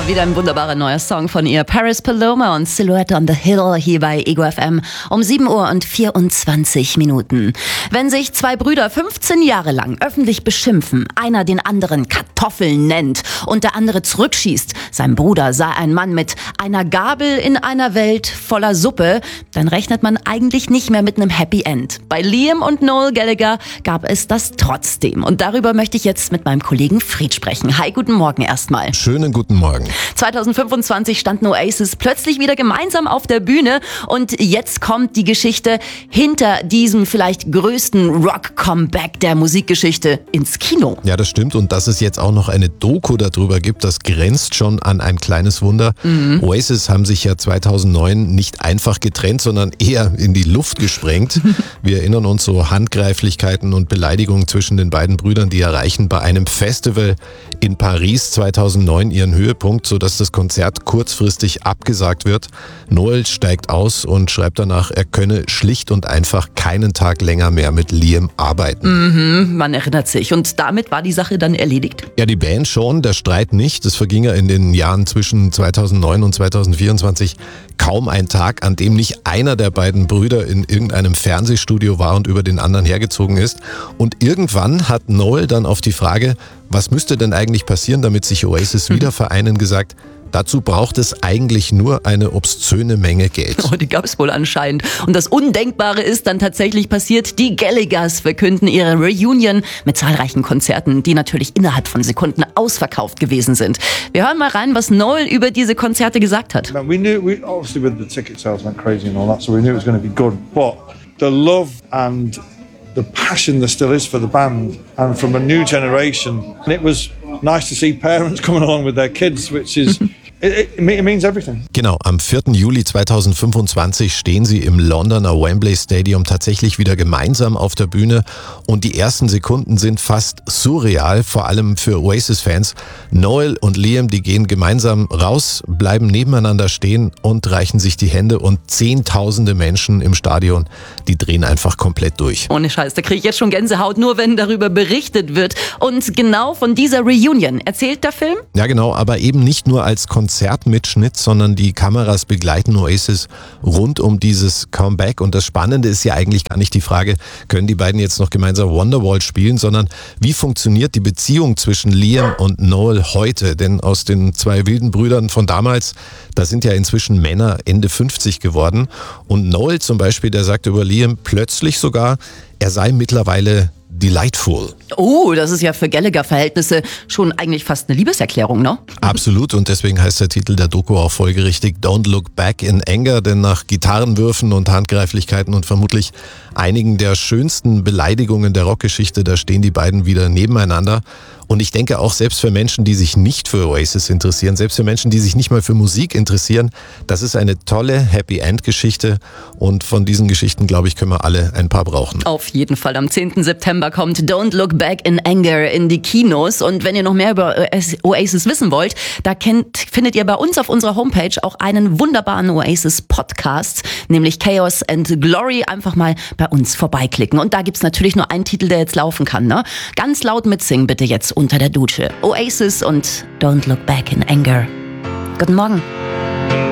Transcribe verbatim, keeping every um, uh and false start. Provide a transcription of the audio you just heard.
Wieder ein wunderbarer neuer Song von ihr. Paris Paloma und Silhouette on the Hill hier bei Ego F M um sieben Uhr und vierundzwanzig Minuten. Wenn sich zwei Brüder fünfzehn Jahre lang öffentlich beschimpfen, einer den anderen Kartoffeln nennt und der andere zurückschießt, sein Bruder sei ein Mann mit einer Gabel in einer Welt voller Suppe, dann rechnet man eigentlich nicht mehr mit einem Happy End. Bei Liam und Noel Gallagher gab es das trotzdem. Und darüber möchte ich jetzt mit meinem Kollegen Fried sprechen. Hi, guten Morgen erstmal. Schönen guten Morgen. zwanzig fünfundzwanzig standen Oasis plötzlich wieder gemeinsam auf der Bühne und jetzt kommt die Geschichte hinter diesem vielleicht größten Rock-Comeback der Musikgeschichte ins Kino. Ja, das stimmt, und dass es jetzt auch noch eine Doku darüber gibt, das grenzt schon an ein kleines Wunder. Mhm. Oasis haben sich ja zweitausendneun nicht einfach getrennt, sondern eher in die Luft gesprengt. Wir erinnern uns, so Handgreiflichkeiten und Beleidigungen zwischen den beiden Brüdern, die erreichen bei einem Festival in Paris zweitausendneun ihren Höhepunkt, sodass das Konzert kurzfristig abgesagt wird. Noel steigt aus und schreibt danach, er könne schlicht und einfach keinen Tag länger mehr mit Liam arbeiten. Mhm, man erinnert sich. Und damit war die Sache dann erledigt? Ja, die Band schon, der Streit nicht. Es verging ja in den Jahren zwischen zweitausendneun und zweitausendvierundzwanzig kaum ein Tag, an dem nicht einer der beiden Brüder in irgendeinem Fernsehstudio war und über den anderen hergezogen ist. Und irgendwann hat Noel dann auf die Frage, was müsste denn eigentlich passieren, damit sich Oasis wieder vereinen, gesagt, dazu braucht es eigentlich nur eine obszöne Menge Geld. Oh, die gab es wohl anscheinend. Und das Undenkbare ist dann tatsächlich passiert. Die Gallaghers verkünden ihre Reunion mit zahlreichen Konzerten, die natürlich innerhalb von Sekunden ausverkauft gewesen sind. Wir hören mal rein, was Noel über diese Konzerte gesagt hat. We knew, we, obviously with the ticket sales went crazy and all that, so we knew it was going to be good. But the love and the passion there still is for the band and from a new generation. And it was nice to see parents coming along with their kids, which is, it, it means everything. Genau, am vierten Juli zweitausendfünfundzwanzig stehen sie im Londoner Wembley Stadium tatsächlich wieder gemeinsam auf der Bühne und die ersten Sekunden sind fast surreal, vor allem für Oasis-Fans. Noel und Liam, die gehen gemeinsam raus, bleiben nebeneinander stehen und reichen sich die Hände und zehntausende Menschen im Stadion, die drehen einfach komplett durch. Ohne Scheiß, da kriege ich jetzt schon Gänsehaut, nur wenn darüber berichtet wird. Und genau von dieser Reunion erzählt der Film? Ja genau, aber eben nicht nur als Konzertmitschnitt, sondern die Kameras begleiten Oasis rund um dieses Comeback. Und das Spannende ist ja eigentlich gar nicht die Frage, können die beiden jetzt noch gemeinsam Wonderwall spielen, sondern wie funktioniert die Beziehung zwischen Liam und Noel heute? Denn aus den zwei wilden Brüdern von damals, da sind ja inzwischen Männer Ende fünfzig geworden. Und Noel zum Beispiel, der sagt über Liam plötzlich sogar, er sei mittlerweile delightful. Oh, das ist ja für Gallagher-Verhältnisse schon eigentlich fast eine Liebeserklärung, ne? Absolut, und deswegen heißt der Titel der Doku auch folgerichtig Don't Look Back in Anger, denn nach Gitarrenwürfen und Handgreiflichkeiten und vermutlich einigen der schönsten Beleidigungen der Rockgeschichte, da stehen die beiden wieder nebeneinander. Und ich denke auch, selbst für Menschen, die sich nicht für Oasis interessieren, selbst für Menschen, die sich nicht mal für Musik interessieren, das ist eine tolle Happy-End-Geschichte und von diesen Geschichten, glaube ich, können wir alle ein paar brauchen. Auf jeden Fall. Am zehnten September kommt Don't Look Back in Anger in die Kinos und wenn ihr noch mehr über Oasis wissen wollt, da kennt, findet ihr bei uns auf unserer Homepage auch einen wunderbaren Oasis-Podcast, nämlich Chaos and Glory. Einfach mal bei uns vorbeiklicken. Und da gibt's natürlich nur einen Titel, der jetzt laufen kann, ne? Ganz laut mitsingen bitte jetzt unter der Dusche. Oasis und Don't Look Back in Anger. Guten Morgen.